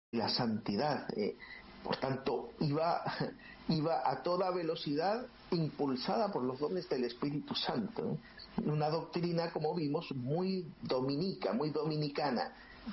la santidad. Por tanto, iba a toda velocidad impulsada por los dones del Espíritu Santo. Una doctrina, como vimos, muy dominicana.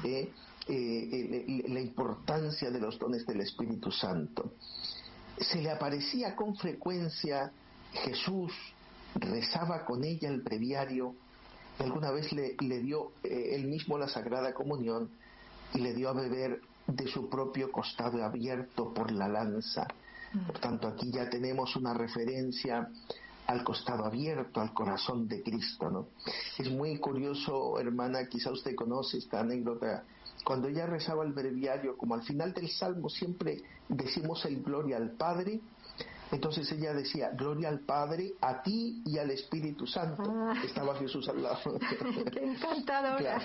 La importancia de los dones del Espíritu Santo. Se le aparecía con frecuencia Jesús, rezaba con ella el breviario, y alguna vez le dio él mismo la Sagrada Comunión y le dio a beber de su propio costado abierto por la lanza. Por tanto, aquí ya tenemos una referencia al costado abierto, al corazón de Cristo, ¿no? Es muy curioso, hermana, quizá usted conoce esta anécdota. Cuando ella rezaba el breviario, como al final del Salmo siempre decimos el Gloria al Padre, entonces ella decía, Gloria al Padre, a ti y al Espíritu Santo. Estaba Jesús al lado. ¡Qué encantadora!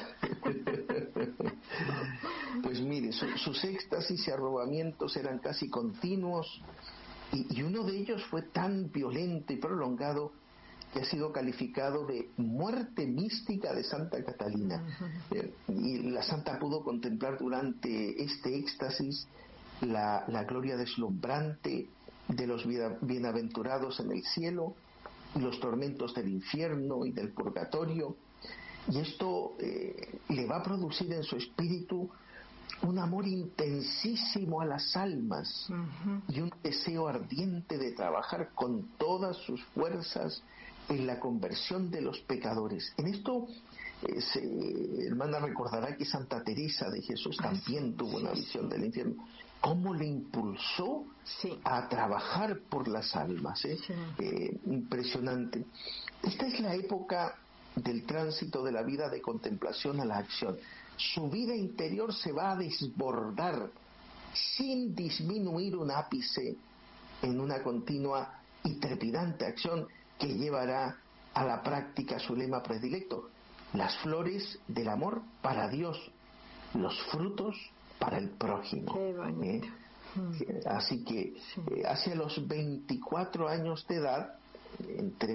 Pues mire, sus éxtasis y arrobamientos eran casi continuos, y uno de ellos fue tan violento y prolongado que ha sido calificado de muerte mística de Santa Catalina. Y la santa pudo contemplar durante este éxtasis la gloria deslumbrante de los bienaventurados en el cielo y los tormentos del infierno y del purgatorio, y esto le va a producir en su espíritu un amor intensísimo a las almas y un deseo ardiente de trabajar con todas sus fuerzas en la conversión de los pecadores. En esto, hermana, recordará que Santa Teresa de Jesús también tuvo una visión del infierno. ¿Cómo le impulsó a trabajar por las almas? Impresionante. Esta es la época del tránsito de la vida de contemplación a la acción. Su vida interior se va a desbordar sin disminuir un ápice en una continua y trepidante acción que llevará a la práctica su lema predilecto: las flores del amor para Dios, los frutos para el prójimo. Qué bonito. Así que hacia los 24 años de edad, entre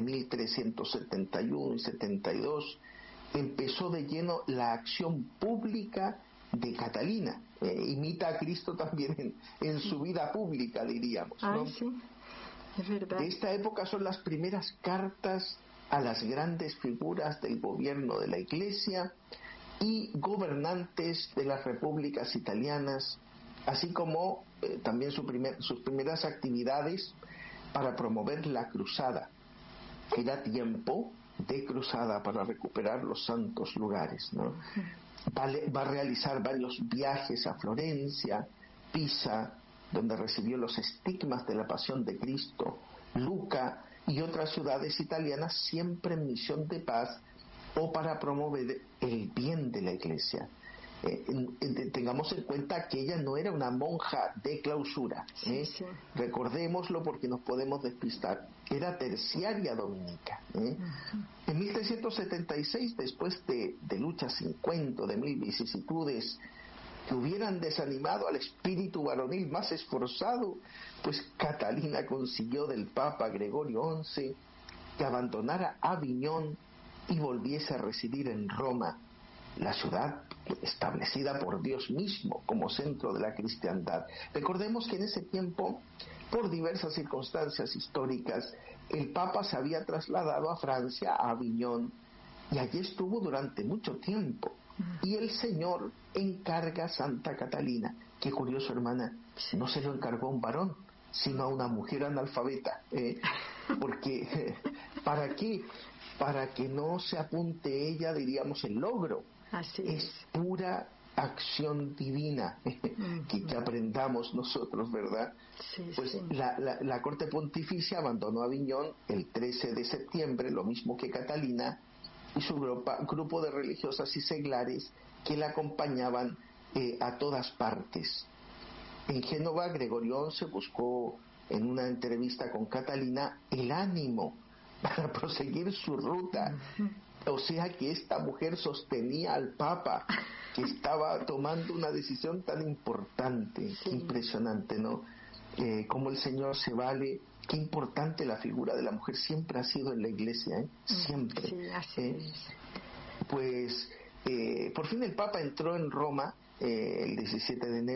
1371 y 72, empezó de lleno la acción pública de Catalina. Imita a Cristo también en su vida pública, diríamos, ¿no? Sí, es verdad. De esta época son las primeras cartas a las grandes figuras del gobierno de la Iglesia y gobernantes de las repúblicas italianas, así como también sus primeras actividades para promover la cruzada. Era tiempo de cruzada para recuperar los santos lugares, ¿no? Va a realizar varios viajes a Florencia, Pisa, donde recibió los estigmas de la pasión de Cristo, Lucca y otras ciudades italianas, siempre en misión de paz o para promover el bien de la Iglesia. Tengamos en cuenta que ella no era una monja de clausura, recordémoslo porque nos podemos despistar, era terciaria dominica. En 1376, después de luchas sin cuento, de mil vicisitudes que hubieran desanimado al espíritu varonil más esforzado, pues Catalina consiguió del Papa Gregorio XI que abandonara Aviñón y volviese a residir en Roma, la ciudad establecida por Dios mismo como centro de la cristiandad. Recordemos que en ese tiempo, por diversas circunstancias históricas, el Papa se había trasladado a Francia, a Aviñón, y allí estuvo durante mucho tiempo. Y el Señor encarga a Santa Catalina. Qué curioso, hermana, no se lo encargó a un varón, sino a una mujer analfabeta. Porque, ¿para qué? Para que no se apunte ella, diríamos, el logro. Así es pura acción divina que aprendamos nosotros, ¿verdad? Pues la corte pontificia abandonó Aviñón el 13 de septiembre, lo mismo que Catalina y su grupo de religiosas y seglares que la acompañaban a todas partes. En Génova, Gregorio XI buscó en una entrevista con Catalina el ánimo para proseguir su ruta. O sea que esta mujer sostenía al Papa, que estaba tomando una decisión tan importante. Qué impresionante, ¿no? Cómo el Señor se vale. Qué importante la figura de la mujer siempre ha sido en la Iglesia, siempre. Sí, así es. Pues por fin el Papa entró en Roma el 17 de enero de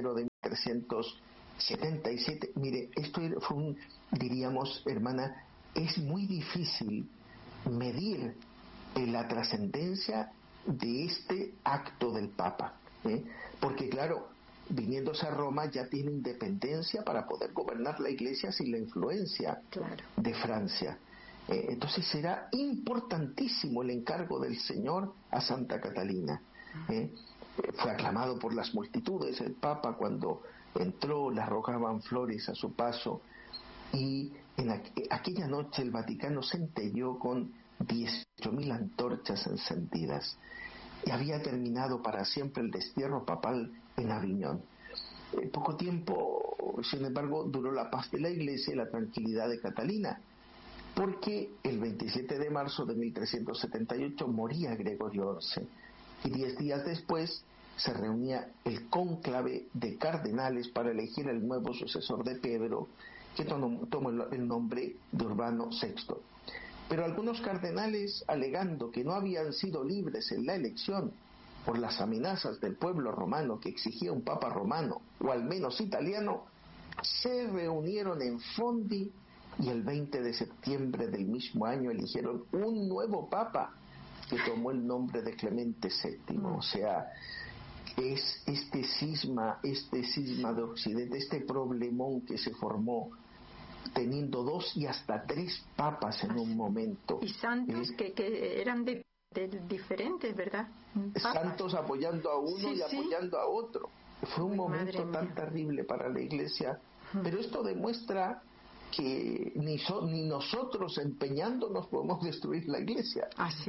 1377. Mire, esto fue diríamos, hermana, es muy difícil medir la trascendencia de este acto del Papa, porque claro, viniéndose a Roma ya tiene independencia para poder gobernar la Iglesia sin la influencia de Francia. Entonces será importantísimo el encargo del Señor a Santa Catalina. Fue aclamado por las multitudes. El Papa, cuando entró, le arrojaban flores a su paso, y en aquella noche el Vaticano centelló con 18.000 antorchas encendidas, y había terminado para siempre el destierro papal en Aviñón. Poco tiempo, sin embargo, duró la paz de la Iglesia y la tranquilidad de Catalina, porque el 27 de marzo de 1378 moría Gregorio XI, y 10 días después se reunía el cónclave de cardenales para elegir el nuevo sucesor de Pedro, que tomó el nombre de Urbano VI. Pero algunos cardenales, alegando que no habían sido libres en la elección por las amenazas del pueblo romano que exigía un papa romano, o al menos italiano, se reunieron en Fondi, y el 20 de septiembre del mismo año eligieron un nuevo papa que tomó el nombre de Clemente VII. O sea, es este cisma de Occidente, este problemón que se formó teniendo 2 y hasta 3 papas en un momento. Y santos que eran diferentes, ¿verdad? Santos apoyando a uno y apoyando a otro. Fue un momento tan terrible para la Iglesia, pero esto demuestra que ni nosotros empeñándonos podemos destruir la Iglesia.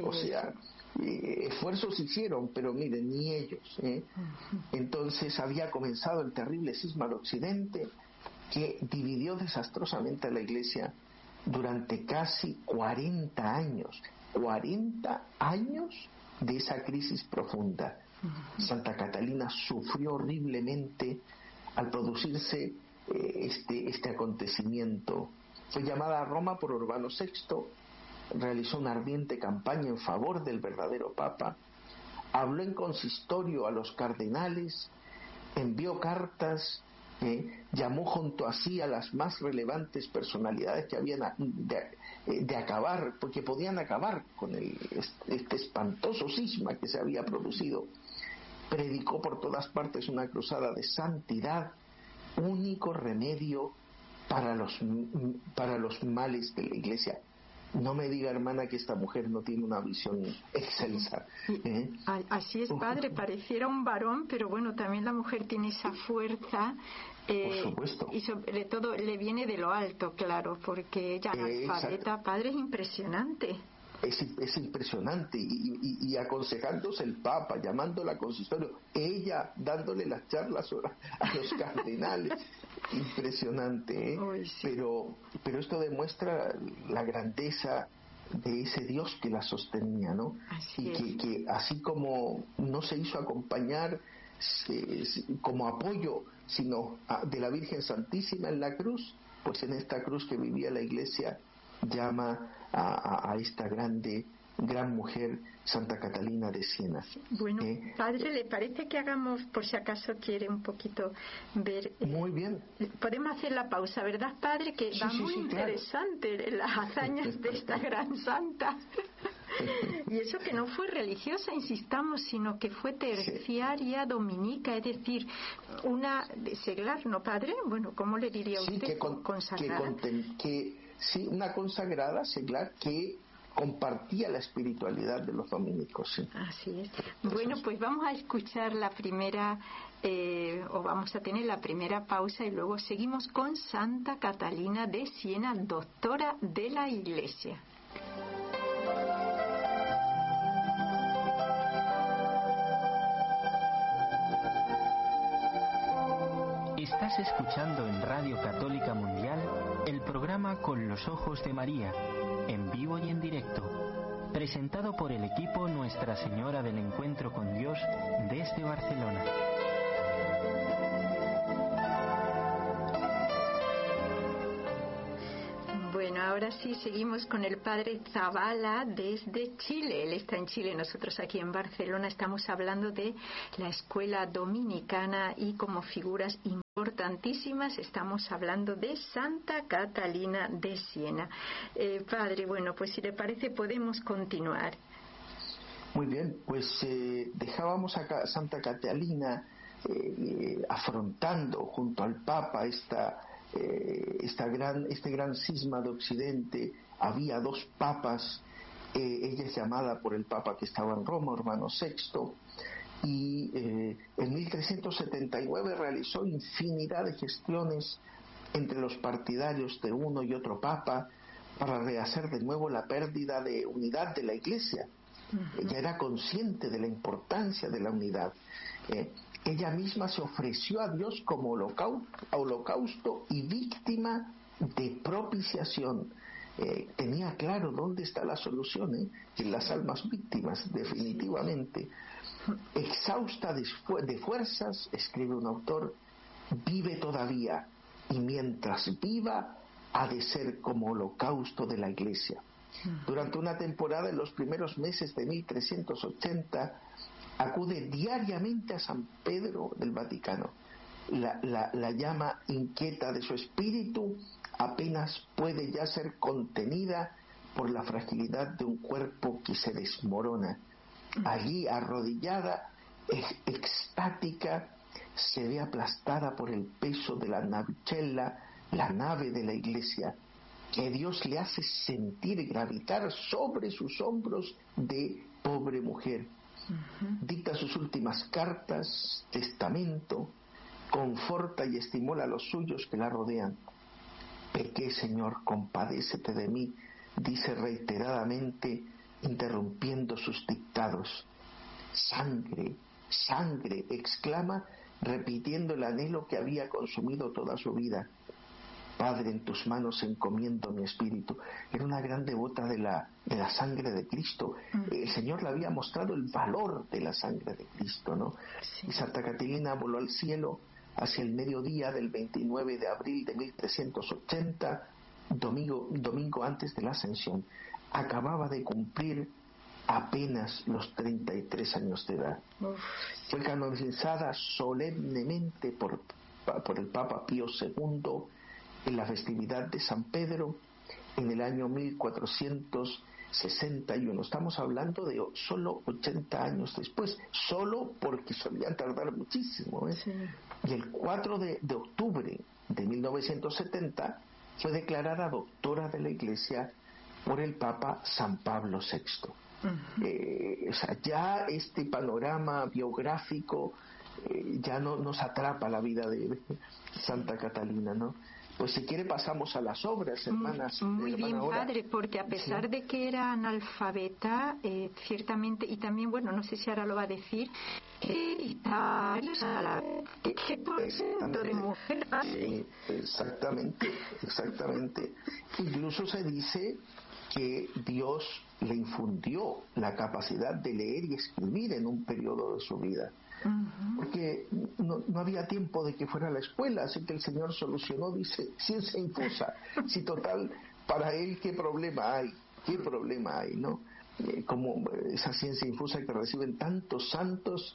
Esfuerzos hicieron, pero miren, ni ellos. Entonces había comenzado el terrible cisma de Occidente, que dividió desastrosamente a la Iglesia durante casi 40 años. 40 años de esa crisis profunda. Santa Catalina sufrió horriblemente al producirse este acontecimiento. Fue llamada a Roma por Urbano VI, realizó una ardiente campaña en favor del verdadero Papa, habló en consistorio a los cardenales, envió cartas, llamó junto a sí a las más relevantes personalidades que habían de acabar, porque podían acabar con este espantoso cisma que se había producido. Predicó por todas partes una cruzada de santidad, único remedio para los males de la Iglesia. No me diga, hermana, que esta mujer no tiene una visión excelsa. Así es, padre, pareciera un varón, pero bueno, también la mujer tiene esa fuerza. Por supuesto. Y sobre todo le viene de lo alto, claro, porque ella alfabeta, padre, es impresionante. Es impresionante, y aconsejándose el Papa, llamándola a consistorio, ella dándole las charlas a los cardenales. Impresionante, pero esto demuestra la grandeza de ese Dios que la sostenía, ¿no? Que así como no se hizo acompañar como apoyo, sino de la Virgen Santísima en la cruz, pues en esta cruz que vivía la Iglesia llama a esta gran mujer, Santa Catalina de Siena. Bueno, padre, ¿le parece que hagamos, por si acaso quiere un poquito ver? Muy bien. Podemos hacer la pausa, ¿verdad, padre? Que va muy interesante, claro, las hazañas de esta gran santa. Y eso que no fue religiosa, insistamos, sino que fue terciaria dominica, es decir, una de seglar, ¿no, padre? Bueno, ¿cómo le diría usted? Consagrada. Sí, una consagrada seglar que compartía la espiritualidad de los dominicos. Sí. Así es. Bueno, pues vamos a escuchar la primera, o vamos a tener la primera pausa, y luego seguimos con Santa Catalina de Siena, doctora de la Iglesia. Estás escuchando en Radio Católica Mundial el programa Con los Ojos de María, en vivo y en directo, presentado por el equipo Nuestra Señora del Encuentro con Dios desde Barcelona. Bueno, ahora sí seguimos con el padre Zavala desde Chile. Él está en Chile, nosotros aquí en Barcelona estamos hablando de la escuela dominicana y como figuras importantísimas estamos hablando de Santa Catalina de Siena. Padre, bueno, pues si le parece podemos continuar. Muy bien, pues dejábamos a Santa Catalina afrontando junto al Papa este gran cisma de Occidente. Había dos papas, ella es llamada por el Papa que estaba en Roma, Urbano VI, y en 1379 realizó infinidad de gestiones entre los partidarios de uno y otro Papa para rehacer de nuevo la pérdida de unidad de la Iglesia. Ella era consciente de la importancia de la unidad. Ella misma se ofreció a Dios como holocausto y víctima de propiciación. Tenía claro dónde está la solución, en las almas víctimas, definitivamente. Exhausta de fuerzas, escribe un autor, vive todavía, y mientras viva ha de ser como holocausto de la Iglesia. Durante una temporada, en los primeros meses de 1380, acude diariamente a San Pedro del Vaticano. La llama inquieta de su espíritu apenas puede ya ser contenida por la fragilidad de un cuerpo que se desmorona. Allí, arrodillada, extática, se ve aplastada por el peso de la navicella, la nave de la Iglesia, que Dios le hace sentir gravitar sobre sus hombros de pobre mujer. Dicta sus últimas cartas, testamento, conforta y estimula a los suyos que la rodean. Pequé, Señor, compadécete de mí, dice reiteradamente, interrumpiendo sus dictados. Sangre, sangre, exclama, repitiendo el anhelo que había consumido toda su vida. Padre, en tus manos encomiendo mi espíritu. Era una gran devota de la sangre de Cristo. El Señor le había mostrado el valor de la sangre de Cristo, ¿no? Sí. Y Santa Catalina voló al cielo hacia el mediodía del 29 de abril de 1380, domingo antes de la Ascensión. Acababa de cumplir apenas los 33 años de edad. Fue canonizada solemnemente por el Papa Pío II en la festividad de San Pedro en el año 1461. Estamos hablando de solo 80 años después, solo porque solían tardar muchísimo. Sí. Y el 4 de octubre de 1970 fue declarada doctora de la Iglesia por el Papa San Pablo VI. O sea, ya este panorama biográfico ya no nos atrapa la vida de Santa Catalina, ¿no? Pues si quiere pasamos a las obras, hermanas. Muy bien, padre, porque a pesar de que era analfabeta, ciertamente, y también, bueno, no sé si ahora lo va a decir, de mujer. Sí, exactamente. Incluso se dice que Dios le infundió la capacidad de leer y escribir en un periodo de su vida. Porque no había tiempo de que fuera a la escuela, así que el Señor solucionó, dice, ciencia infusa. Si total, para él, ¿qué problema hay, no? Como esa ciencia infusa que reciben tantos santos,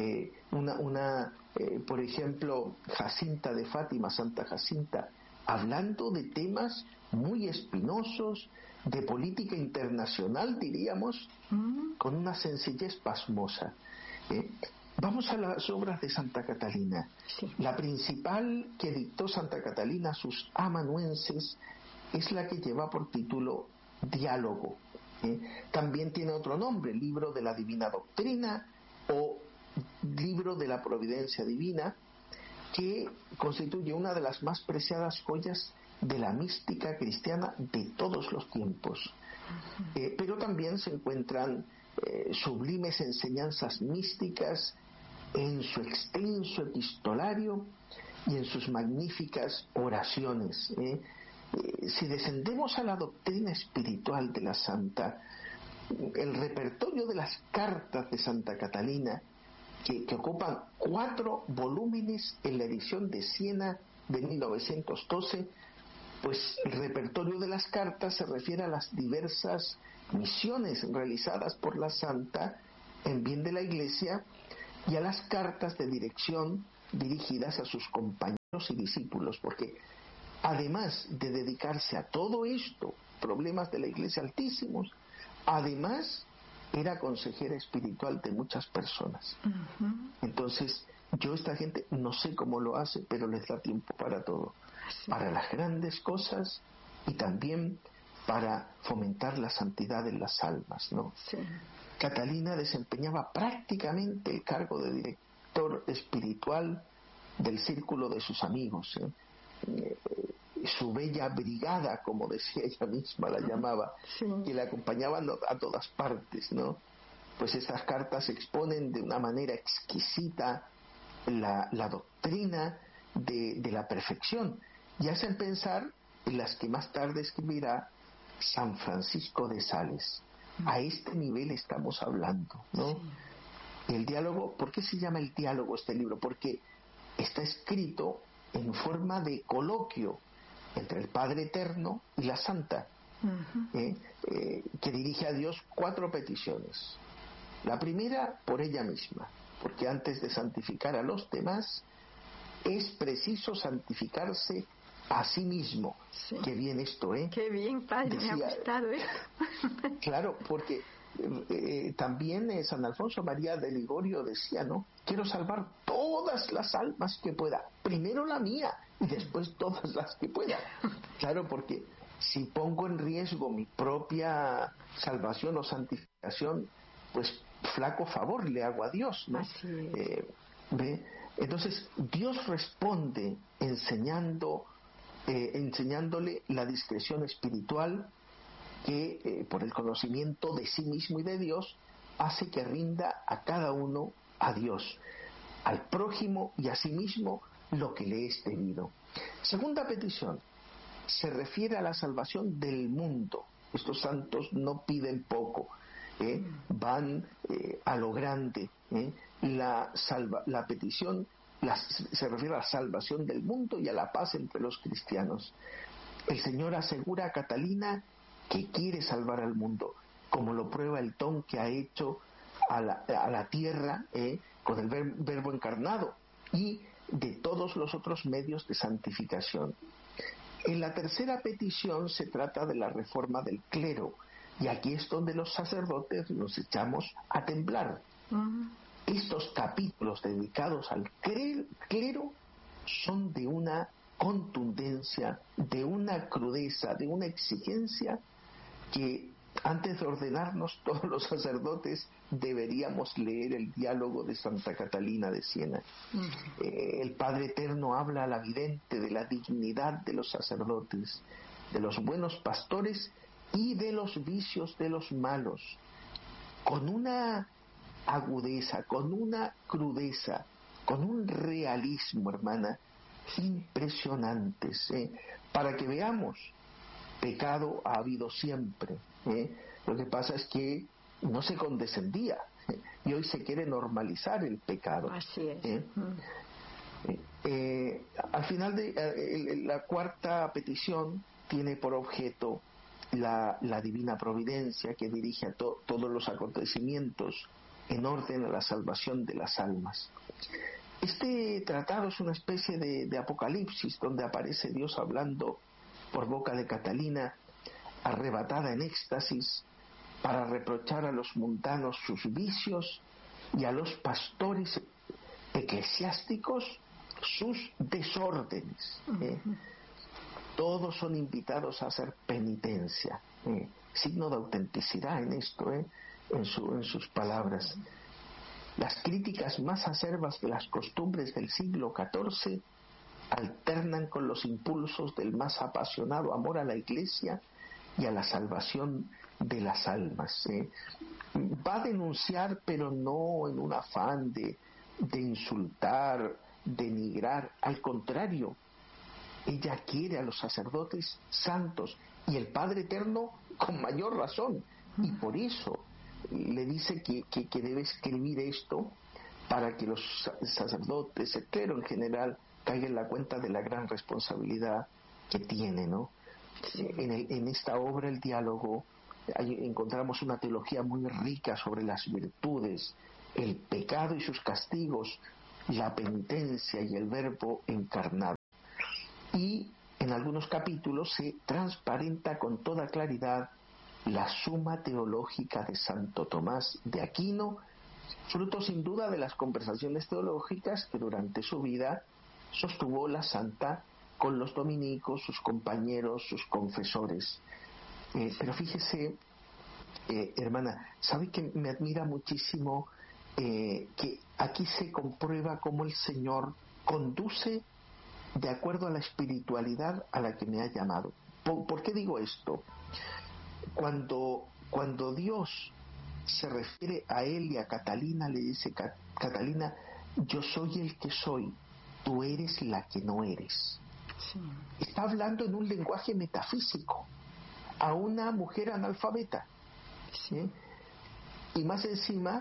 por ejemplo, Jacinta de Fátima, Santa Jacinta, hablando de temas muy espinosos, de política internacional, diríamos, con una sencillez pasmosa. Vamos a las obras de Santa Catalina. Sí. La principal que dictó Santa Catalina a sus amanuenses es la que lleva por título Diálogo. También tiene otro nombre, Libro de la Divina Doctrina o Libro de la Providencia Divina, que constituye una de las más preciadas joyas de la mística cristiana de todos los tiempos. Pero también se encuentran sublimes enseñanzas místicas en su extenso epistolario y en sus magníficas oraciones. Si descendemos a la doctrina espiritual de la santa, el repertorio de las cartas de Santa Catalina, que ocupan 4 volúmenes en la edición de Siena de 1912, Pues el repertorio de las cartas se refiere a las diversas misiones realizadas por la santa en bien de la Iglesia y a las cartas de dirección dirigidas a sus compañeros y discípulos, porque además de dedicarse a todo esto, problemas de la Iglesia altísimos, además era consejera espiritual de muchas personas. Entonces, yo esta gente no sé cómo lo hace, pero les da tiempo para todo, para las grandes cosas y también para fomentar la santidad en las almas, ¿no? Sí. Catalina desempeñaba prácticamente el cargo de director espiritual del círculo de sus amigos, su bella brigada, como decía ella misma, la llamaba, sí, que la acompañaban a todas partes, ¿no? Pues esas cartas exponen de una manera exquisita la doctrina de la perfección y hacen pensar en las que más tarde escribirá San Francisco de Sales. A este nivel estamos hablando, ¿no? Sí. El diálogo, ¿por qué se llama el diálogo este libro? Porque está escrito en forma de coloquio entre el Padre Eterno y la Santa, que dirige a Dios 4 peticiones. La primera, por ella misma, porque antes de santificar a los demás, es preciso santificarse a sí mismo. Sí. Qué bien esto, ¿eh? Qué bien, Padre, decía, me ha gustado esto. Claro, porque también San Alfonso María de Ligorio decía, ¿no? Quiero salvar todas las almas que pueda, primero la mía y después todas las que pueda. Claro, porque si pongo en riesgo mi propia salvación o santificación, pues flaco favor le hago a Dios, ¿no? Así es. ¿Ve? Entonces Dios responde enseñándole la discreción espiritual que por el conocimiento de sí mismo y de Dios hace que rinda a cada uno a Dios, al prójimo y a sí mismo lo que le es debido. Segunda petición se refiere a la salvación del mundo. Estos santos no piden poco, van a lo grande. La petición se refiere a la salvación del mundo y a la paz entre los cristianos. El Señor asegura a Catalina que quiere salvar al mundo, como lo prueba el don que ha hecho a la tierra con el verbo encarnado y de todos los otros medios de santificación. En la tercera petición se trata de la reforma del clero, y aquí es donde los sacerdotes nos echamos a temblar. Estos capítulos dedicados al clero son de una contundencia, de una crudeza, de una exigencia que antes de ordenarnos todos los sacerdotes deberíamos leer el diálogo de Santa Catalina de Siena. El Padre Eterno habla a la vidente de la dignidad de los sacerdotes, de los buenos pastores y de los vicios de los malos, con una agudeza, con una crudeza, con un realismo, hermana, impresionantes, para que veamos. Pecado ha habido siempre, lo que pasa es que no se condescendía y hoy se quiere normalizar el pecado. Así es. Al final de la cuarta petición tiene por objeto la divina providencia que dirige a todos los acontecimientos en orden a la salvación de las almas. Este tratado es una especie de apocalipsis donde aparece Dios hablando por boca de Catalina, arrebatada en éxtasis, para reprochar a los mundanos sus vicios y a los pastores eclesiásticos sus desórdenes. Todos son invitados a hacer penitencia, signo de autenticidad en esto, en sus palabras. Las críticas más acerbas de las costumbres del siglo XIV alternan con los impulsos del más apasionado amor a la Iglesia y a la salvación de las almas. Va a denunciar, pero no en un afán de insultar, denigrar, al contrario, ella quiere a los sacerdotes santos y el Padre Eterno con mayor razón, y por eso le dice que debe escribir esto para que los sacerdotes, el clero en general, caiga en la cuenta de la gran responsabilidad que tiene, ¿no? Sí. En esta obra, el diálogo, encontramos una teología muy rica sobre las virtudes, el pecado y sus castigos, la penitencia y el verbo encarnado. Y en algunos capítulos se transparenta con toda claridad la suma teológica de Santo Tomás de Aquino, fruto sin duda de las conversaciones teológicas que durante su vida sostuvo la santa con los dominicos, sus compañeros, sus confesores. Pero fíjese, hermana, ¿sabe que me admira muchísimo que aquí se comprueba cómo el Señor conduce de acuerdo a la espiritualidad a la que me ha llamado? ¿Por qué digo esto? Cuando Dios se refiere a él y a Catalina, le dice: Catalina, yo soy el que soy, tú eres la que no eres. Sí. Está hablando en un lenguaje metafísico a una mujer analfabeta, ¿sí? Y más encima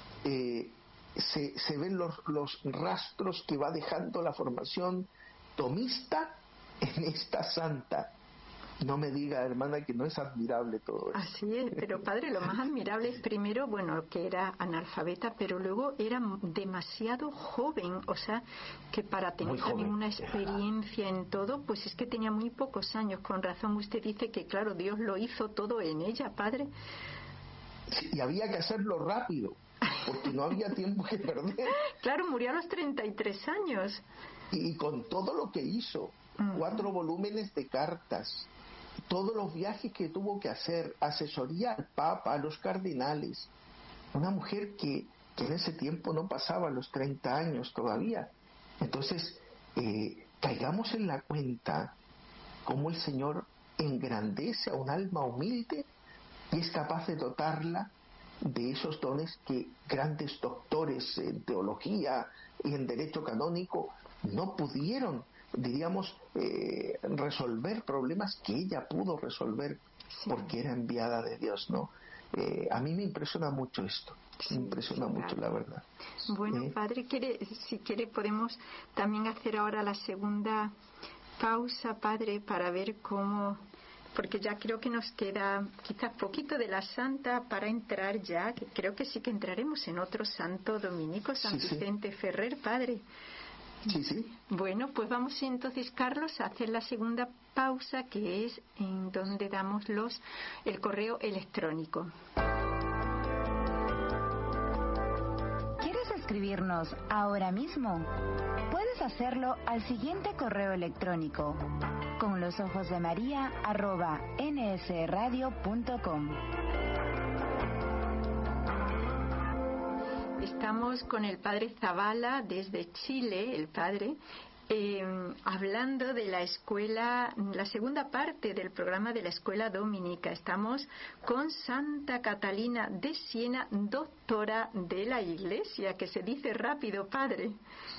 se ven los rastros que va dejando la formación tomista en esta santa. No me diga, hermana, que no es admirable todo eso. Así es, pero padre, lo más admirable es primero, bueno, que era analfabeta, pero luego era demasiado joven, o sea, que para tener también una experiencia en todo, pues es que tenía muy pocos años. Con razón usted dice que, claro, Dios lo hizo todo en ella, padre. Sí, y había que hacerlo rápido, porque no había tiempo que perder. Claro, murió a los 33 años. Y con todo lo que hizo, 4 volúmenes de cartas, todos los viajes que tuvo que hacer, asesoría al Papa, a los cardenales, una mujer que en ese tiempo no pasaba los 30 años todavía. Entonces, caigamos en la cuenta cómo el Señor engrandece a un alma humilde y es capaz de dotarla de esos dones que grandes doctores en teología y en derecho canónico no pudieron, diríamos, resolver problemas que ella pudo resolver, sí, porque era enviada de Dios, ¿no? A mí me impresiona mucho esto, sí, me impresiona mucho, la verdad. Bueno, padre, si quiere podemos también hacer ahora la segunda pausa, padre, para ver cómo, porque ya creo que nos queda quizás poquito de la santa para entrar ya, que creo que sí que entraremos en otro santo dominico, San Vicente Ferrer, padre. Sí, sí. Bueno, pues vamos entonces, Carlos, a hacer la segunda pausa, que es en donde damos el correo electrónico. ¿Quieres escribirnos ahora mismo? Puedes hacerlo al siguiente correo electrónico: conlosojosdemaria@nsradio.com. Estamos con el padre Zavala desde Chile, el padre, hablando de la escuela, la segunda parte del programa de la escuela dominica. Estamos con Santa Catalina de Siena, doctora de la Iglesia, que se dice rápido, padre.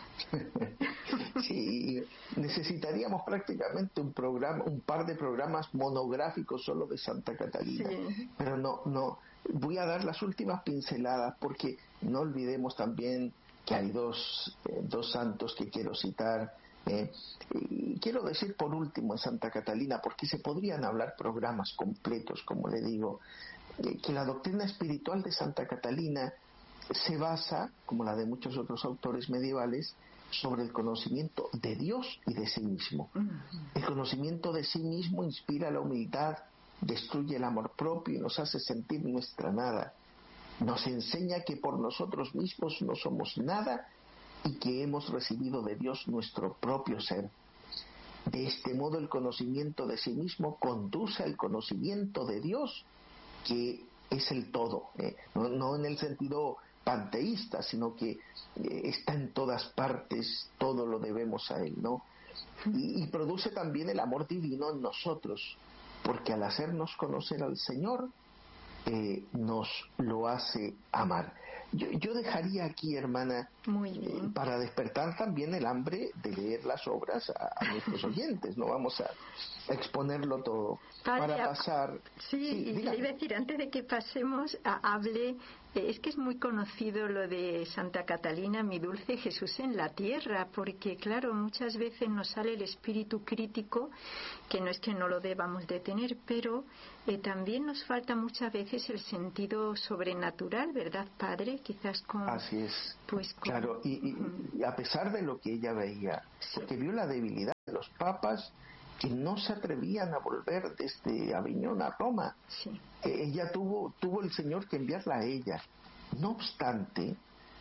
Sí, necesitaríamos prácticamente un par de programas monográficos solo de Santa Catalina, sí. Pero no, voy a dar las últimas pinceladas, porque no olvidemos también que hay dos santos que quiero citar. Y quiero decir por último en Santa Catalina, porque se podrían hablar programas completos, como le digo, que la doctrina espiritual de Santa Catalina se basa, como la de muchos otros autores medievales, sobre el conocimiento de Dios y de sí mismo. El conocimiento de sí mismo inspira la humildad, destruye el amor propio y nos hace sentir nuestra nada. Nos enseña que por nosotros mismos no somos nada y que hemos recibido de Dios nuestro propio ser. De este modo, el conocimiento de sí mismo conduce al conocimiento de Dios, que es el todo, no en el sentido panteísta, sino que está en todas partes, todo lo debemos a Él, ¿no? Y produce también el amor divino en nosotros, porque al hacernos conocer al Señor, nos lo hace amar. Yo dejaría aquí, hermana, para despertar también el hambre de leer las obras a nuestros oyentes. No vamos a exponerlo todo. Padre, para pasar... Sí, le iba a decir, antes de que pasemos, hable Es que es muy conocido lo de Santa Catalina, mi dulce Jesús en la tierra, porque claro, muchas veces nos sale el espíritu crítico, que no es que no lo debamos de tener, pero también nos falta muchas veces el sentido sobrenatural, ¿verdad, Padre? Quizás con... Así es. Pues, claro, y a pesar de lo que ella veía, porque vio la debilidad de los papas, que no se atrevían a volver desde Aviñón a Roma. Sí. Ella tuvo el Señor que enviarla a ella. No obstante,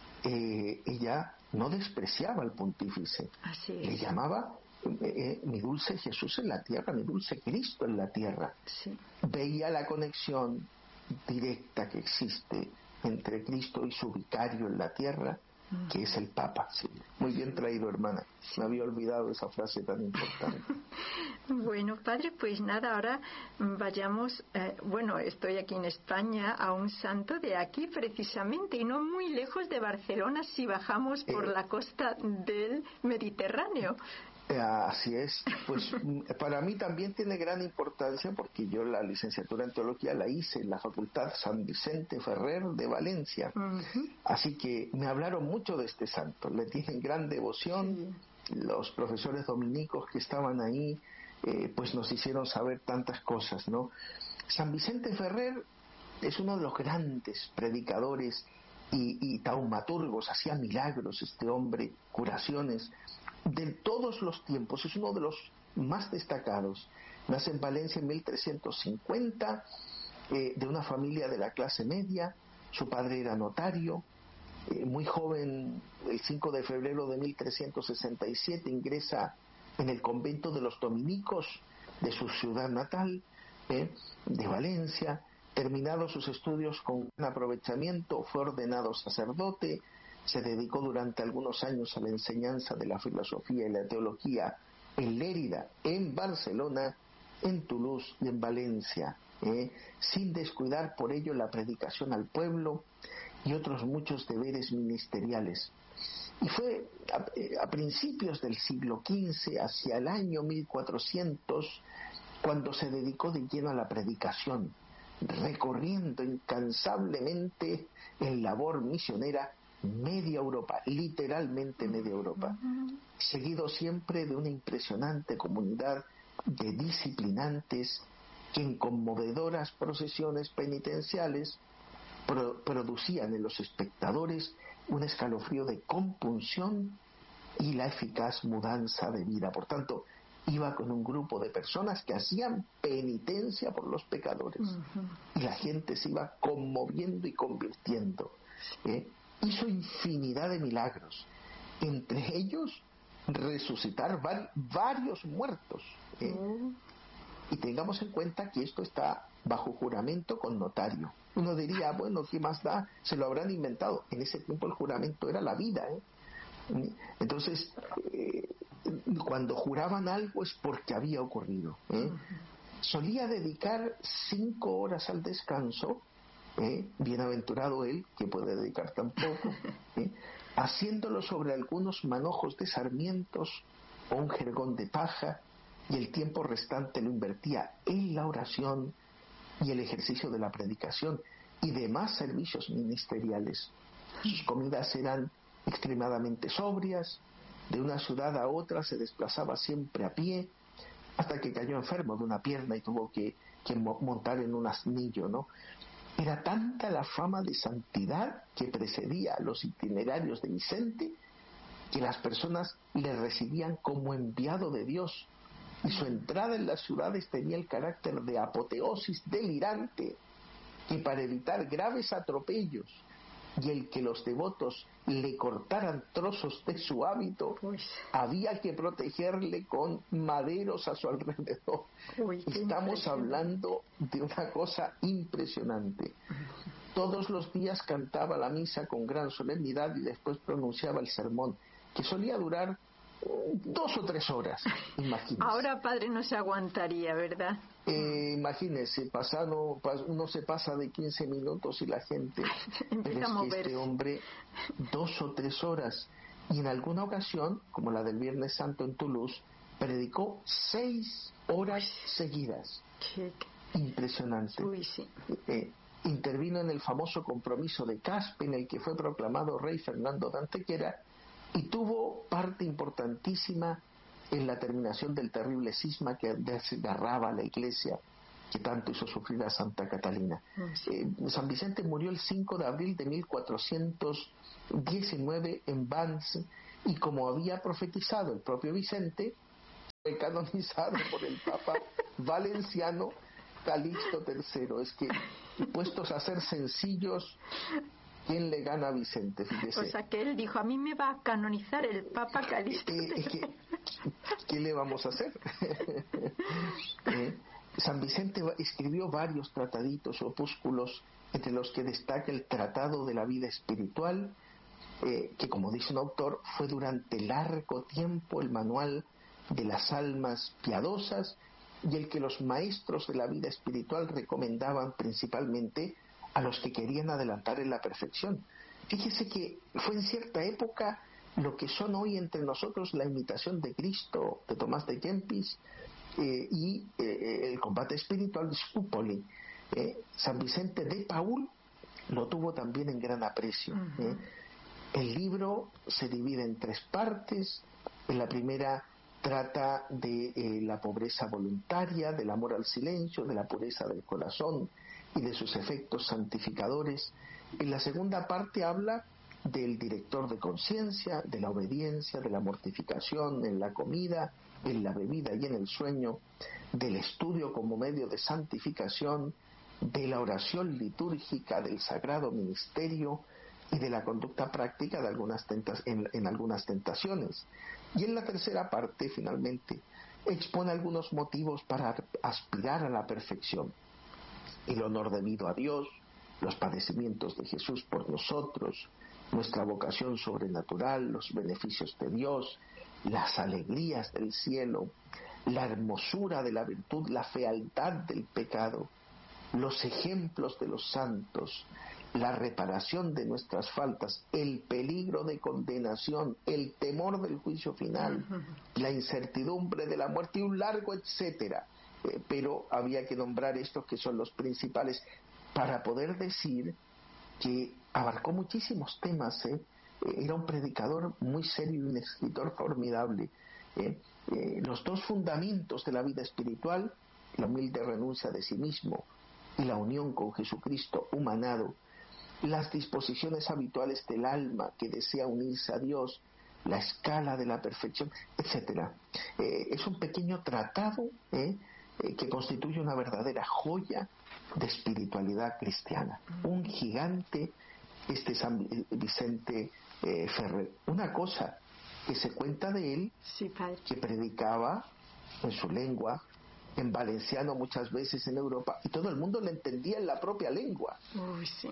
ella no despreciaba al pontífice. Así es. Le llamaba mi dulce Jesús en la tierra, mi dulce Cristo en la tierra. Sí. Veía la conexión directa que existe entre Cristo y su vicario en la tierra, que es el Papa. Sí. Muy bien traído, hermana. Me había olvidado esa frase tan importante. Bueno, Padre, pues nada, ahora vayamos, estoy aquí en España, a un santo de aquí precisamente, y no muy lejos de Barcelona si bajamos por la costa del Mediterráneo. Así es, pues para mí también tiene gran importancia porque yo la licenciatura en teología la hice en la Facultad San Vicente Ferrer de Valencia. Así que me hablaron mucho de este santo, le tienen gran devoción. Los profesores dominicos que estaban ahí pues nos hicieron saber tantas cosas, ¿no? San Vicente Ferrer es uno de los grandes predicadores y taumaturgos, hacía milagros este hombre, curaciones de todos los tiempos, es uno de los más destacados. Nace en Valencia en 1350, de una familia de la clase media. Su padre era notario. Muy joven, el 5 de febrero de 1367 ingresa en el convento de los dominicos de su ciudad natal, de Valencia. Terminados sus estudios con gran aprovechamiento, fue ordenado sacerdote. Se dedicó durante algunos años a la enseñanza de la filosofía y la teología en Lérida, en Barcelona, en Toulouse y en Valencia, sin descuidar por ello la predicación al pueblo y otros muchos deberes ministeriales. Y fue a principios del siglo XV, hacia el año 1400, cuando se dedicó de lleno a la predicación, recorriendo incansablemente en labor misionera media Europa, literalmente media Europa, seguido siempre de una impresionante comunidad de disciplinantes que en conmovedoras procesiones penitenciales producían en los espectadores un escalofrío de compunción y la eficaz mudanza de vida. Por tanto, iba con un grupo de personas que hacían penitencia por los pecadores, y la gente se iba conmoviendo y convirtiendo. Hizo infinidad de milagros, entre ellos resucitar varios muertos. Y tengamos en cuenta que esto está bajo juramento con notario. Uno diría, bueno, ¿qué más da? Se lo habrán inventado. En ese tiempo el juramento era la vida. Entonces, cuando juraban algo es porque había ocurrido. Solía dedicar 5 horas al descanso. Bienaventurado él, que puede dedicar tan poco, haciéndolo sobre algunos manojos de sarmientos o un jergón de paja, y el tiempo restante lo invertía en la oración y el ejercicio de la predicación y demás servicios ministeriales. Sus comidas eran extremadamente sobrias. De una ciudad a otra se desplazaba siempre a pie, hasta que cayó enfermo de una pierna y tuvo que montar en un asnillo, ¿no? Era tanta la fama de santidad que precedía a los itinerarios de Vicente, que las personas le recibían como enviado de Dios, y su entrada en las ciudades tenía el carácter de apoteosis delirante, que para evitar graves atropellos y el que los devotos le cortaran trozos de su hábito, había que protegerle con maderos a su alrededor. Estamos hablando de una cosa impresionante. Todos los días cantaba la misa con gran solemnidad y después pronunciaba el sermón, que solía durar 2 o 3 horas, imagínese. Ahora, padre, no se aguantaría, ¿verdad? Imagínese, uno se pasa de 15 minutos y la gente... Empieza a moverse. Este hombre 2 o 3 horas, y en alguna ocasión, como la del Viernes Santo en Toulouse, predicó 6 horas seguidas. Impresionante. intervino en el famoso compromiso de Caspe, en el que fue proclamado rey Fernando de Antequera, y tuvo parte importantísima en la terminación del terrible cisma que desgarraba a la Iglesia, que tanto hizo sufrir a Santa Catalina. San Vicente murió el 5 de abril de 1419 en Vannes, y como había profetizado el propio Vicente, fue canonizado por el Papa Valenciano Calixto III. Es que, puestos a ser sencillos, ¿quién le gana a Vicente? Fíjese. O sea, que él dijo, a mí me va a canonizar el Papa Calixto III. ¿Qué le vamos a hacer? San Vicente escribió varios trataditos, opúsculos, entre los que destaca el Tratado de la Vida Espiritual, que, como dice un autor, fue durante largo tiempo el manual de las almas piadosas y el que los maestros de la vida espiritual recomendaban principalmente a los que querían adelantar en la perfección. Fíjese que fue en cierta época lo que son hoy entre nosotros la imitación de Cristo de Tomás de Kempis y el combate espiritual de Scupoli. San Vicente de Paúl lo tuvo también en gran aprecio. El libro se divide en 3 partes. En la primera trata de la pobreza voluntaria, del amor al silencio, de la pureza del corazón y de sus efectos santificadores. En la segunda parte habla del director de conciencia, de la obediencia, de la mortificación en la comida, en la bebida y en el sueño, del estudio como medio de santificación, de la oración litúrgica, del sagrado ministerio y de la conducta práctica de en algunas tentaciones. Y en la tercera parte, finalmente, expone algunos motivos para aspirar a la perfección: el honor debido a Dios, los padecimientos de Jesús por nosotros, nuestra vocación sobrenatural, los beneficios de Dios, las alegrías del cielo, la hermosura de la virtud, la fealdad del pecado, los ejemplos de los santos, la reparación de nuestras faltas, el peligro de condenación, el temor del juicio final, la incertidumbre de la muerte y un largo etcétera. Pero había que nombrar estos que son los principales para poder decir que abarcó muchísimos temas. Era un predicador muy serio y un escritor formidable. Los 2 fundamentos de la vida espiritual, la humilde renuncia de sí mismo y la unión con Jesucristo humanado, las disposiciones habituales del alma que desea unirse a Dios, la escala de la perfección, etcétera. Es un pequeño tratado que constituye una verdadera joya de espiritualidad cristiana. Un gigante, San Vicente Ferrer. Una cosa que se cuenta de él, sí, padre, que predicaba en su lengua, en valenciano muchas veces en Europa, y todo el mundo le entendía en la propia lengua. Uy, sí.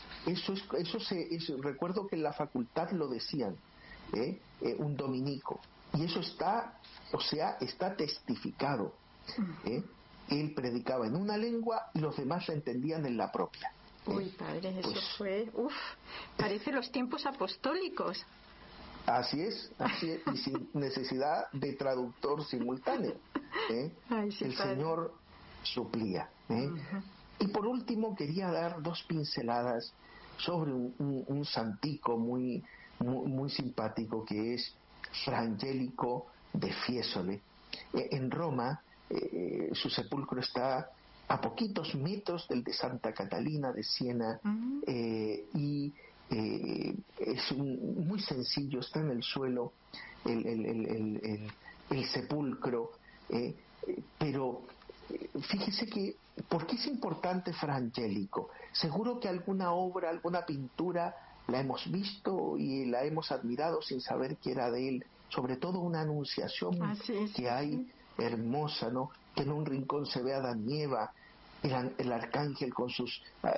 Recuerdo que en la facultad lo decían, un dominico, y eso está testificado. Él predicaba en una lengua y los demás la entendían en la propia. Uy, padre, eso fue, parece los tiempos apostólicos. Así es, y sin necesidad de traductor simultáneo. Ay, sí, el padre. Señor suplía. Y por último quería dar 2 pinceladas sobre un santico muy simpático, que es Fra Angelico de Fiesole. En Roma, su sepulcro está a poquitos metros del de Santa Catalina de Siena, y es muy sencillo, está en el suelo el sepulcro, pero fíjese que, ¿por qué es importante Fra Angelico? Seguro que alguna obra, alguna pintura la hemos visto y la hemos admirado sin saber que era de él, sobre todo una anunciación que hay hermosa, ¿no? Que en un rincón se ve a Adán y Eva, el arcángel con sus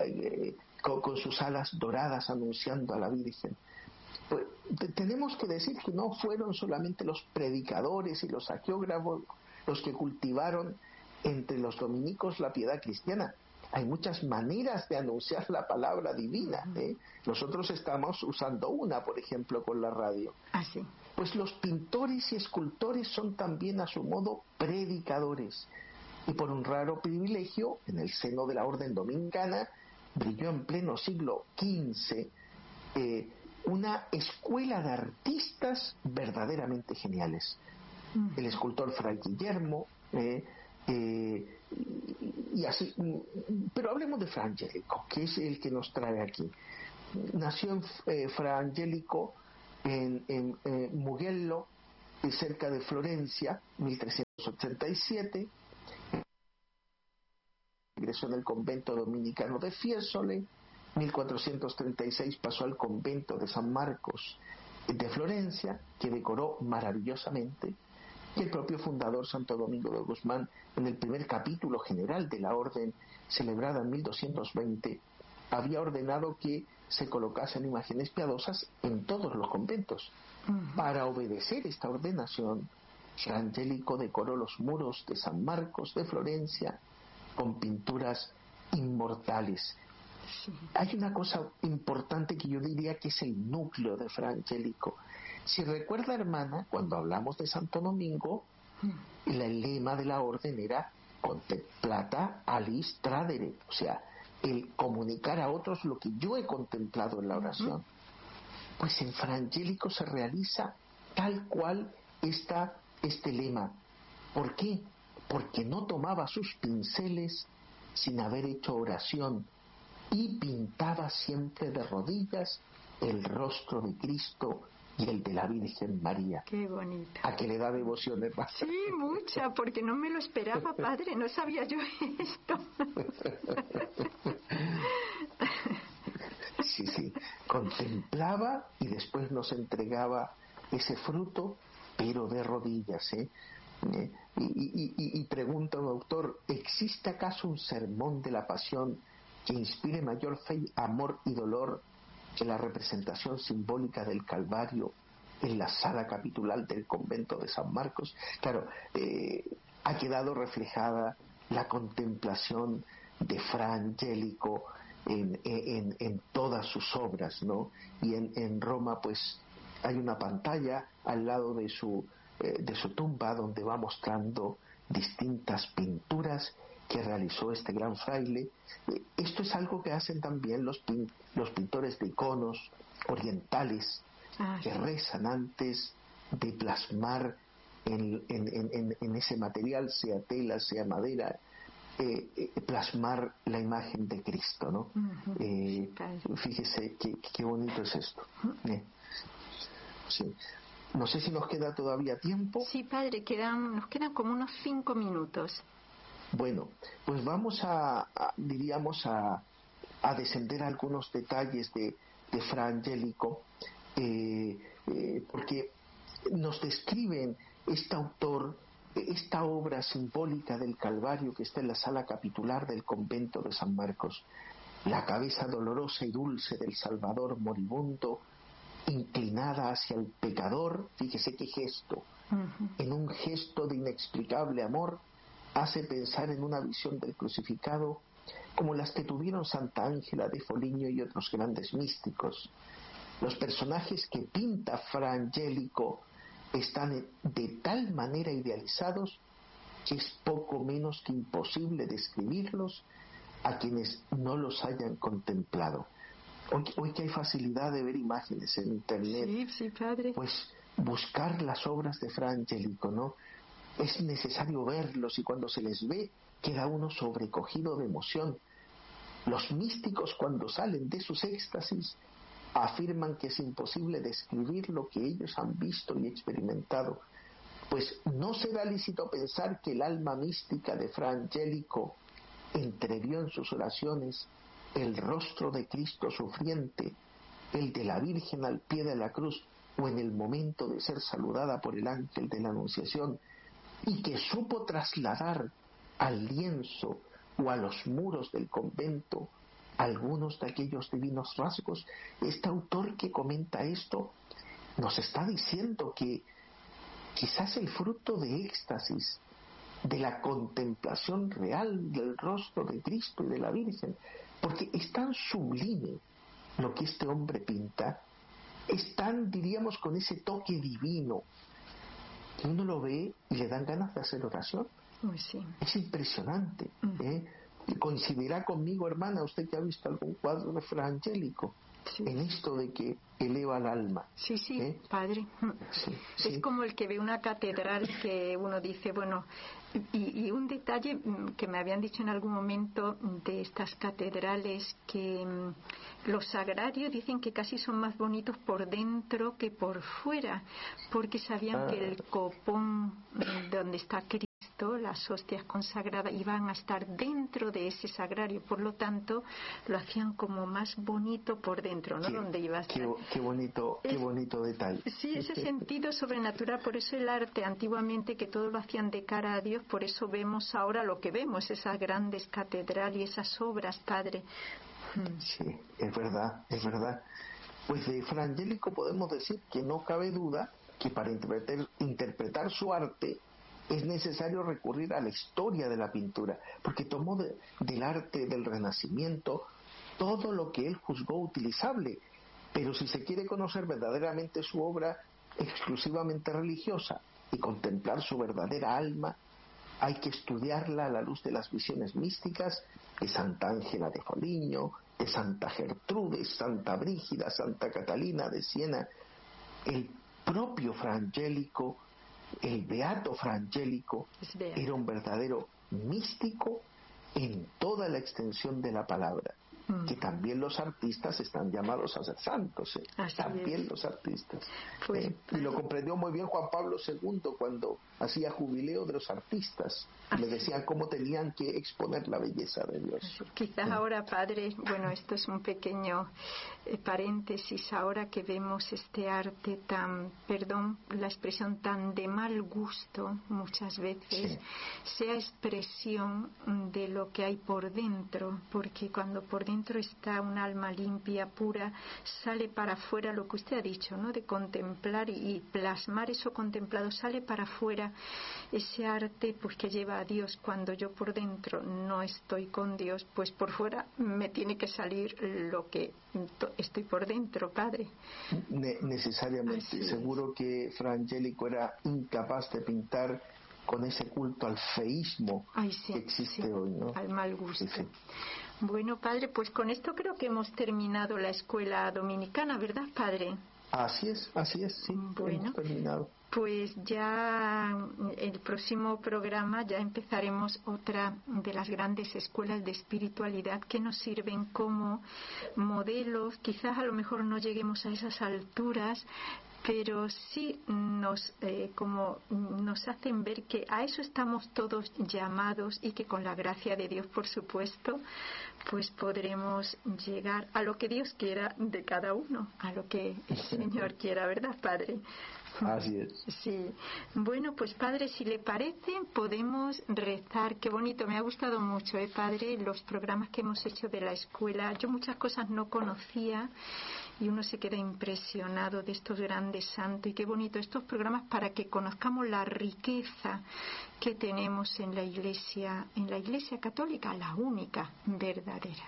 alas doradas anunciando a la Virgen. Pues tenemos que decir que no fueron solamente los predicadores y los hagiógrafos los que cultivaron entre los dominicos la piedad cristiana. Hay muchas maneras de anunciar la palabra divina. Nosotros estamos usando una, por ejemplo, con la radio. Sí. Pues los pintores y escultores son también a su modo predicadores. Y por un raro privilegio, en el seno de la orden dominicana, brilló en pleno siglo XV una escuela de artistas verdaderamente geniales. El escultor Fray Guillermo, y así, pero hablemos de Fra Angelico, que es el que nos trae aquí. Nació en Fra Angelico en Mugello, cerca de Florencia, 1387. Ingresó en el convento dominicano de Fiesole. 1436 pasó al convento de San Marcos de Florencia, que decoró maravillosamente. Y el propio fundador, Santo Domingo de Guzmán, en el primer capítulo general de la orden, celebrada en 1220, había ordenado que se colocasen imágenes piadosas en todos los conventos. Para obedecer esta ordenación, Fra Angelico decoró los muros de San Marcos de Florencia con pinturas inmortales. Sí. Hay una cosa importante que yo diría que es el núcleo de Fra Angelico. Si recuerda, hermana, cuando hablamos de Santo Domingo, el lema de la orden era contemplata alis tradere, o sea, el comunicar a otros lo que yo he contemplado en la oración. Pues en Fra Angelico se realiza tal cual está este lema. ¿Por qué? Porque no tomaba sus pinceles sin haber hecho oración y pintaba siempre de rodillas el rostro de Cristo y el de la Virgen María. Qué bonito. ¿A que le da devoción, hermana? Sí, mucha, porque no me lo esperaba, padre, no sabía yo esto. Sí, contemplaba y después nos entregaba ese fruto, pero de rodillas, Y pregunta un autor, ¿existe acaso un sermón de la pasión que inspire mayor fe, amor y dolor que la representación simbólica del Calvario en la sala capitular del convento de San Marcos? Claro, ha quedado reflejada la contemplación de Fra Angelico en todas sus obras, ¿no? Y en Roma, pues, hay una pantalla al lado de su tumba donde va mostrando distintas pinturas que realizó este gran fraile. Esto es algo que hacen también los pintores de iconos orientales, que rezan antes de plasmar en ese material, sea tela, sea madera, plasmar la imagen de Cristo, ¿no? Fíjese qué bonito es esto. Sí. No sé si nos queda todavía tiempo. Sí, padre, nos quedan como unos 5 minutos. Bueno, pues vamos diríamos a descender a algunos detalles de Fra Angelico, porque nos describen este autor esta obra simbólica del Calvario que está en la sala capitular del convento de San Marcos, la cabeza dolorosa y dulce del Salvador moribundo, inclinada hacia el pecador. Fíjese qué gesto, en un gesto de inexplicable amor, hace pensar en una visión del crucificado como las que tuvieron Santa Ángela de Foligno y otros grandes místicos. Los personajes que pinta Fra Angelico están de tal manera idealizados que es poco menos que imposible describirlos a quienes no los hayan contemplado. Hoy que hay facilidad de ver imágenes en internet, sí, padre, pues buscar las obras de Fra Angelico, ¿no? Es necesario verlos, y cuando se les ve queda uno sobrecogido de emoción. Los místicos, cuando salen de sus éxtasis, afirman que es imposible describir lo que ellos han visto y experimentado, pues no será lícito pensar que el alma mística de Fra Angelico entrevió en sus oraciones el rostro de Cristo sufriente, el de la Virgen al pie de la cruz, o en el momento de ser saludada por el ángel de la Anunciación, y que supo trasladar al lienzo o a los muros del convento algunos de aquellos divinos rasgos. Este autor que comenta esto nos está diciendo que quizás el fruto de éxtasis, de la contemplación real del rostro de Cristo y de la Virgen, porque es tan sublime lo que este hombre pinta, es tan, diríamos, con ese toque divino, que uno lo ve y le dan ganas de hacer oración. Sí. Es impresionante. coincidirá conmigo, hermana, usted que ha visto algún cuadro de Fra Angelico, sí, en esto de que eleva el alma. Sí, padre. Sí. Es como el que ve una catedral que uno dice, bueno, y un detalle que me habían dicho en algún momento de estas catedrales, que los sagrarios dicen que casi son más bonitos por dentro que por fuera, porque sabían que el copón donde está Cristo, las hostias consagradas, iban a estar dentro de ese sagrario, por lo tanto lo hacían como más bonito por dentro, ¿no? Donde iba a estar. Qué bonito detalle. Sí, ese sentido sobrenatural. Por eso el arte antiguamente, que todo lo hacían de cara a Dios, por eso vemos ahora lo que vemos, esas grandes catedrales y esas obras, padre. Sí, es verdad. Pues de Fra Angelico podemos decir que no cabe duda que para interpretar su arte es necesario recurrir a la historia de la pintura, porque tomó del arte del Renacimiento todo lo que él juzgó utilizable. Pero si se quiere conocer verdaderamente su obra exclusivamente religiosa y contemplar su verdadera alma, hay que estudiarla a la luz de las visiones místicas de Santa Ángela de Foligno, de Santa Gertrudis, Santa Brígida, Santa Catalina de Siena. El propio Fra Angelico, el beato Fra Angelico, era un verdadero místico en toda la extensión de la palabra. Que también los artistas están llamados a ser santos, también los artistas. Pues, y lo comprendió muy bien Juan Pablo II cuando hacía jubileo de los artistas. Le decían cómo tenían que exponer la belleza de Dios. Quizás ahora, padre, bueno, esto es un pequeño paréntesis, ahora que vemos este arte tan, perdón la expresión, tan de mal gusto muchas veces, sea expresión de lo que hay por dentro, porque cuando por dentro está un alma limpia, pura, sale para afuera lo que usted ha dicho, ¿no? De contemplar y plasmar eso contemplado, sale para afuera ese arte pues que lleva a Dios. Cuando yo por dentro no estoy con Dios, pues por fuera me tiene que salir lo que estoy por dentro, padre. Necesariamente. Seguro que Fra Angelico era incapaz de pintar con ese culto al feísmo que existe hoy, ¿no? Al mal gusto. Bueno, padre, pues con esto creo que hemos terminado la escuela dominicana, ¿verdad, padre? Así es, sí, hemos terminado. Pues ya el próximo programa ya empezaremos otra de las grandes escuelas de espiritualidad que nos sirven como modelos. Quizás a lo mejor no lleguemos a esas alturas, pero sí nos hacen ver que a eso estamos todos llamados y que con la gracia de Dios, por supuesto, pues podremos llegar a lo que Dios quiera de cada uno, a lo que el Señor quiera, ¿verdad, Padre? Así es. Sí. Bueno, pues Padre, si le parece, podemos rezar. Qué bonito, me ha gustado mucho, Padre, los programas que hemos hecho de la escuela. Yo muchas cosas no conocía y uno se queda impresionado de estos grandes santos. Y qué bonito estos programas para que conozcamos la riqueza que tenemos en la Iglesia católica, la única verdadera.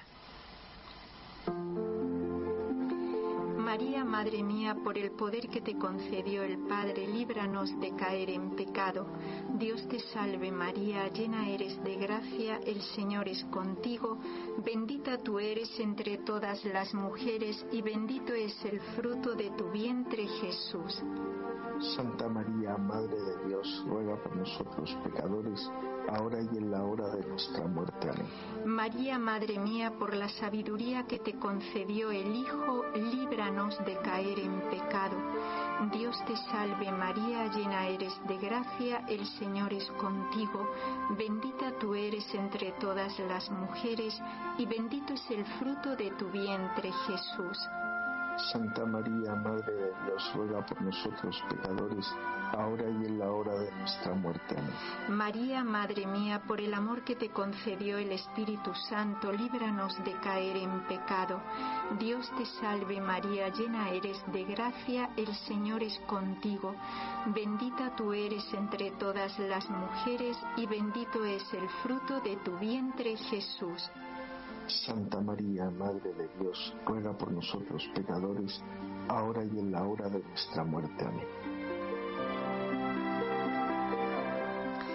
María, Madre mía, por el poder que te concedió el Padre, líbranos de caer en pecado. Dios te salve María, llena eres de gracia, el Señor es contigo, bendita tú eres entre todas las mujeres y bendito es el fruto de tu vientre, Jesús. Santa María, Madre de Dios, ruega por nosotros pecadores, ahora y en la hora de nuestra muerte. Amén. María, Madre mía, por la sabiduría que te concedió el Hijo, líbranos de caer en pecado. Dios te salve María, llena eres de gracia, el Señor es contigo, bendita tú eres entre todas las mujeres y bendito es el fruto de tu vientre, Jesús. Santa María, Madre de Dios, ruega por nosotros pecadores, ahora y en la hora de nuestra muerte. Amén. María, Madre mía, por el amor que te concedió el Espíritu Santo, líbranos de caer en pecado. Dios te salve María, llena eres de gracia, el Señor es contigo. Bendita tú eres entre todas las mujeres y bendito es el fruto de tu vientre, Jesús. Santa María, Madre de Dios, ruega por nosotros pecadores, ahora y en la hora de nuestra muerte. Amén.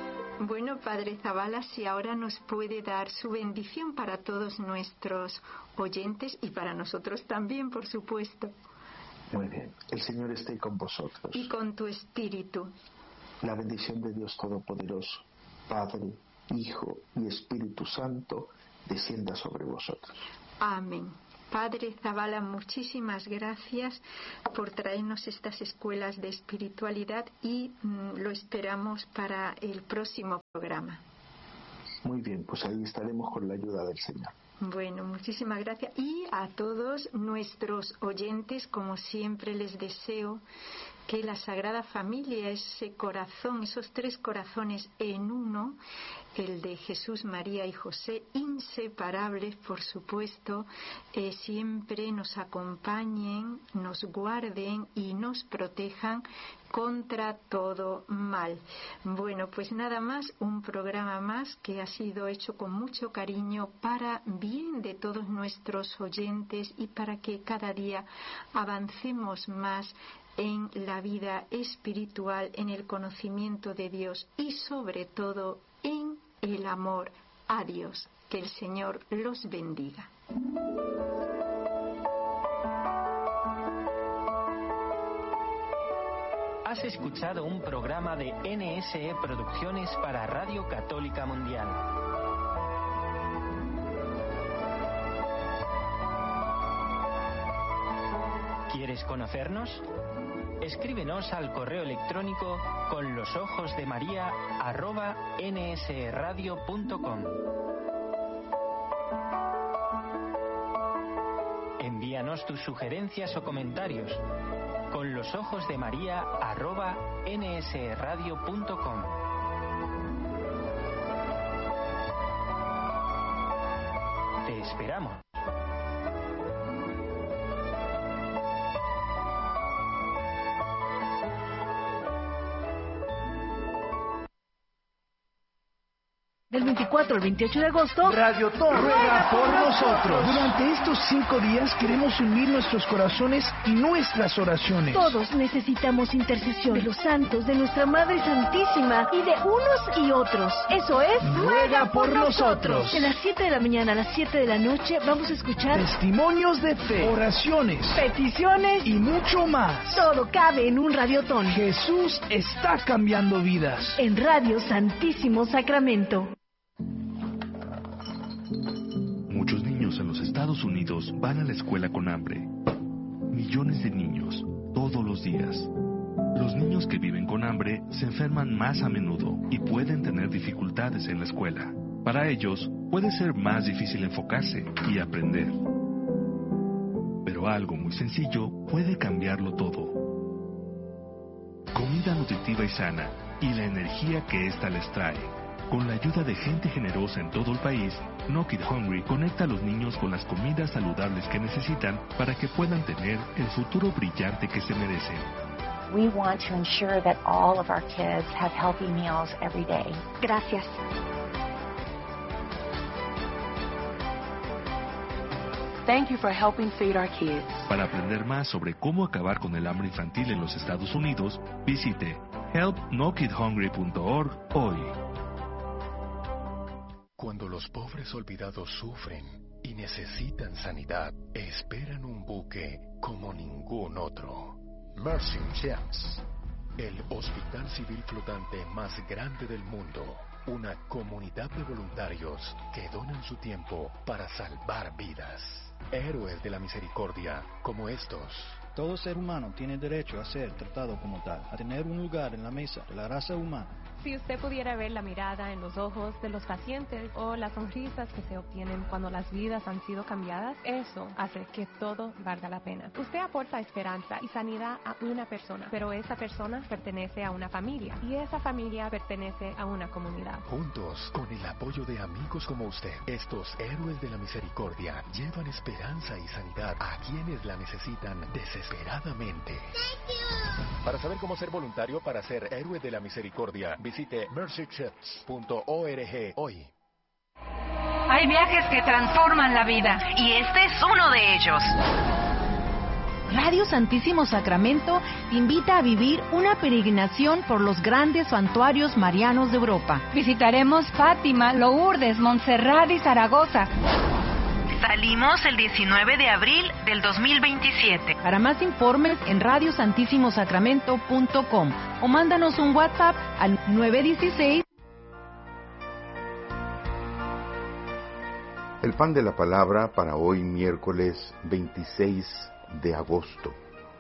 Bueno, Padre Zavala, si ahora nos puede dar su bendición para todos nuestros oyentes y para nosotros también, por supuesto. Muy bien. El Señor esté con vosotros. Y con tu espíritu. La bendición de Dios Todopoderoso, Padre, Hijo y Espíritu Santo, descienda sobre vosotros. Amén. Padre Zavala, muchísimas gracias por traernos estas escuelas de espiritualidad y lo esperamos para el próximo programa. Muy bien, pues ahí estaremos con la ayuda del Señor. Bueno, muchísimas gracias. Y a todos nuestros oyentes, como siempre les deseo que la Sagrada Familia, ese corazón, esos tres corazones en uno, el de Jesús, María y José, inseparables, por supuesto, siempre nos acompañen, nos guarden y nos protejan contra todo mal. Bueno, pues nada más, un programa más que ha sido hecho con mucho cariño para bien de todos nuestros oyentes y para que cada día avancemos más en la vida espiritual, en el conocimiento de Dios y sobre todo en el amor a Dios. Que el Señor los bendiga. Has escuchado un programa de NSE Producciones para Radio Católica Mundial. ¿Quieres conocernos? Escríbenos al correo electrónico conlosojosdemaria@nsradio.com. Envíanos tus sugerencias o comentarios conlosojosdemaria@nsradio.com. Te esperamos. Del 24 al 28 de agosto, Radio Ton ruega por nosotros. Durante estos 5 días queremos unir nuestros corazones y nuestras oraciones. Todos necesitamos intercesión de los santos, de nuestra Madre Santísima y de unos y otros. Eso es, ruega por nosotros. De las 7 de la mañana a las 7 de la noche vamos a escuchar testimonios de fe, oraciones, peticiones y mucho más. Todo cabe en un radiotón. Jesús está cambiando vidas. En Radio Santísimo Sacramento. Muchos niños en los Estados Unidos van a la escuela con hambre. Millones de niños, todos los días. Los niños que viven con hambre se enferman más a menudo y pueden tener dificultades en la escuela. Para ellos, puede ser más difícil enfocarse y aprender. Pero algo muy sencillo puede cambiarlo todo. Comida nutritiva y sana y la energía que ésta les trae. Con la ayuda de gente generosa en todo el país, Knock It Hungry conecta a los niños con las comidas saludables que necesitan para que puedan tener el futuro brillante que se merecen. We want to ensure that all of our kids have healthy meals every day. Gracias. Thank you for helping feed our kids. Para aprender más sobre cómo acabar con el hambre infantil en los Estados Unidos, visite helpknockithungry.org hoy. Cuando los pobres olvidados sufren y necesitan sanidad, esperan un buque como ningún otro. Mercy Ships, el hospital civil flotante más grande del mundo. Una comunidad de voluntarios que donan su tiempo para salvar vidas. Héroes de la misericordia como estos. Todo ser humano tiene derecho a ser tratado como tal, a tener un lugar en la mesa de la raza humana. Si usted pudiera ver la mirada en los ojos de los pacientes o las sonrisas que se obtienen cuando las vidas han sido cambiadas, eso hace que todo valga la pena. Usted aporta esperanza y sanidad a una persona, pero esa persona pertenece a una familia y esa familia pertenece a una comunidad. Juntos, con el apoyo de amigos como usted, estos héroes de la misericordia llevan esperanza y sanidad a quienes la necesitan desesperadamente. Para saber cómo ser voluntario para ser héroe de la misericordia, visite mercychips.org hoy. Hay viajes que transforman la vida y este es uno de ellos. Radio Santísimo Sacramento te invita a vivir una peregrinación por los grandes santuarios marianos de Europa. Visitaremos Fátima, Lourdes, Montserrat y Zaragoza. Salimos el 19 de abril del 2027. Para más informes en radiosantissimosacramento.com o mándanos un WhatsApp al 916. El pan de la palabra para hoy miércoles 26 de agosto.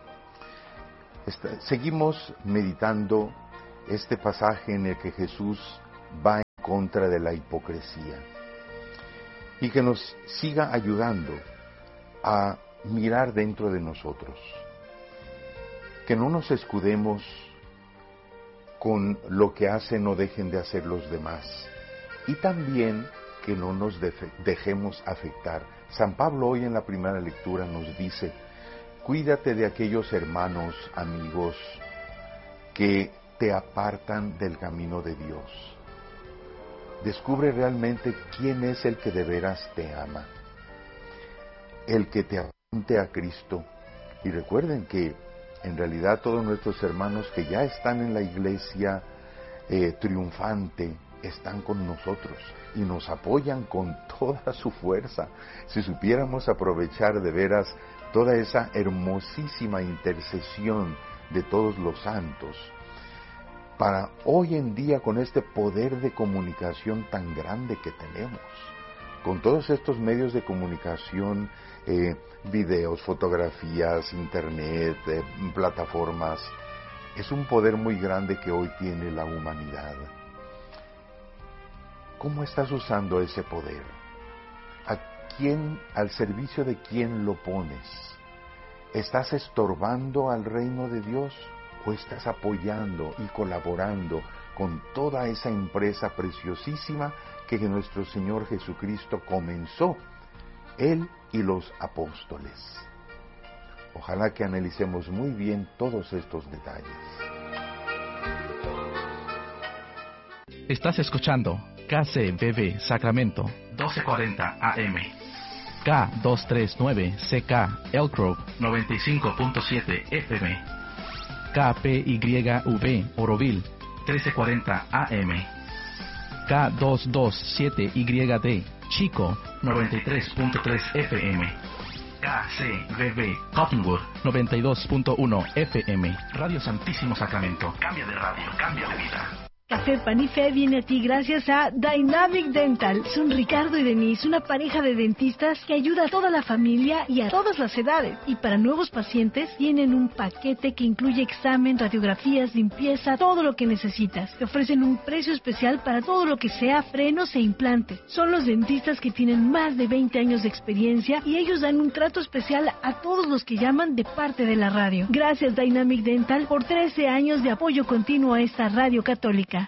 Seguimos meditando este pasaje en el que Jesús va en contra de la hipocresía y que nos siga ayudando a mirar dentro de nosotros, que no nos escudemos con lo que hacen o dejen de hacer los demás, y también que no nos dejemos afectar. San Pablo hoy en la primera lectura nos dice: cuídate de aquellos hermanos, amigos, que te apartan del camino de Dios. Descubre realmente quién es el que de veras te ama, el que te apunte a Cristo. Y recuerden que en realidad todos nuestros hermanos que ya están en la iglesia triunfante están con nosotros y nos apoyan con toda su fuerza. Si supiéramos aprovechar de veras toda esa hermosísima intercesión de todos los santos, para hoy en día, con este poder de comunicación tan grande que tenemos, con todos estos medios de comunicación, videos, fotografías, internet, plataformas, es un poder muy grande que hoy tiene la humanidad. ¿Cómo estás usando ese poder? ¿A quién, al servicio de quién lo pones? ¿Estás estorbando al reino de Dios o estás apoyando y colaborando con toda esa empresa preciosísima que nuestro Señor Jesucristo comenzó, Él y los apóstoles? Ojalá que analicemos muy bien todos estos detalles. Estás escuchando KCBB Sacramento 1240 AM, K239CK Elk Grove 95.7 FM, KPYV Oroville 1340 AM, K227YD Chico 93.3 FM, KCBB Cottonwood 92.1 FM. Radio Santísimo Sacramento. Cambia de radio, cambia de vida. Café Pan y Fe viene a ti gracias a Dynamic Dental. Son Ricardo y Denise, una pareja de dentistas que ayuda a toda la familia y a todas las edades. Y para nuevos pacientes tienen un paquete que incluye examen, radiografías, limpieza, todo lo que necesitas. Te ofrecen un precio especial para todo lo que sea frenos e implantes. Son los dentistas que tienen más de 20 años de experiencia y ellos dan un trato especial a todos los que llaman de parte de la radio. Gracias Dynamic Dental por 13 años de apoyo continuo a esta radio católica.